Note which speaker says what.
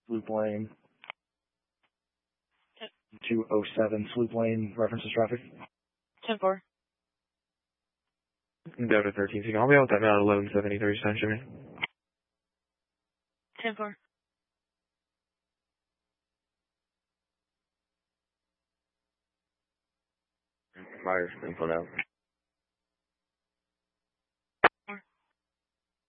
Speaker 1: Loop Lane. 207 Sloop Lane, references traffic.
Speaker 2: 10-4.
Speaker 3: Delta 13, so I'll be able to out 1173 Century.
Speaker 2: 10-4.
Speaker 4: Myers, info now.